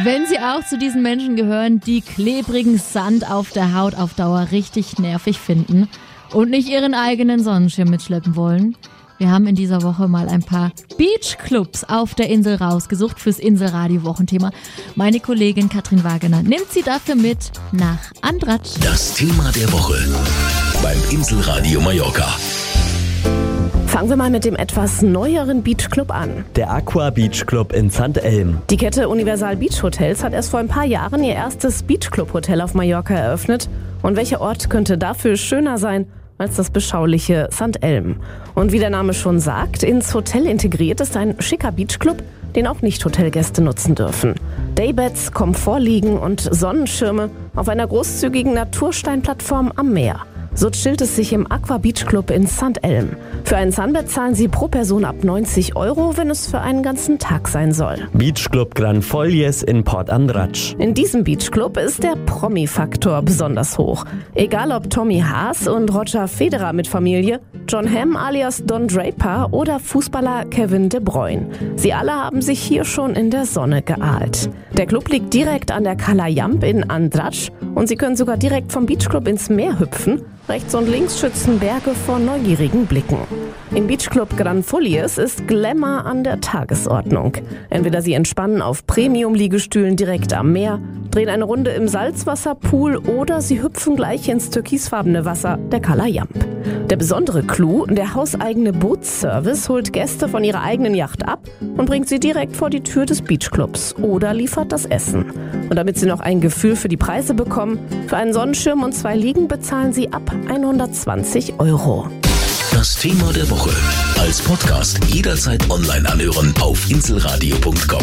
Wenn Sie auch zu diesen Menschen gehören, die klebrigen Sand auf der Haut auf Dauer richtig nervig finden und nicht ihren eigenen Sonnenschirm mitschleppen wollen, wir haben in dieser Woche mal ein paar Beachclubs auf der Insel rausgesucht fürs Inselradio-Wochenthema. Meine Kollegin Katrin Wagener nimmt Sie dafür mit nach Andratsch. Das Thema der Woche beim Inselradio Mallorca. Fangen wir mal mit dem etwas neueren Beachclub an. Der Aqua Beach Club in St. Elm. Die Kette Universal Beach Hotels hat erst vor ein paar Jahren ihr erstes Beachclub-Hotel auf Mallorca eröffnet. Und welcher Ort könnte dafür schöner sein als das beschauliche St. Elm? Und wie der Name schon sagt, ins Hotel integriert ist ein schicker Beachclub, den auch Nicht-Hotelgäste nutzen dürfen. Daybeds, Komfortliegen und Sonnenschirme auf einer großzügigen Natursteinplattform am Meer. So chillt es sich im Aqua Beach Club in St. Elm. Für ein Sunbed zahlen Sie pro Person ab 90 €, wenn es für einen ganzen Tag sein soll. Beach Club Gran Follies in Port Andratsch. In diesem Beachclub ist der Promi-Faktor besonders hoch. Egal ob Tommy Haas und Roger Federer mit Familie, John Hamm alias Don Draper oder Fußballer Kevin De Bruyne. Sie alle haben sich hier schon in der Sonne geahlt. Der Club liegt direkt an der Cala Llamp in Andratsch und Sie können sogar direkt vom Beachclub ins Meer hüpfen. Rechts und links schützen Berge vor neugierigen Blicken. Im Beachclub Gran Follies ist Glamour an der Tagesordnung. Entweder Sie entspannen auf Premium-Liegestühlen direkt am Meer, drehen eine Runde im Salzwasserpool oder Sie hüpfen gleich ins türkisfarbene Wasser der Cala Llamp. Der besondere Clou, der hauseigene Bootsservice holt Gäste von ihrer eigenen Yacht ab und bringt sie direkt vor die Tür des Beachclubs oder liefert das Essen. Und damit Sie noch ein Gefühl für die Preise bekommen, für einen Sonnenschirm und 2 Liegen bezahlen Sie ab 120 €. Das Thema der Woche als Podcast jederzeit online anhören auf inselradio.com.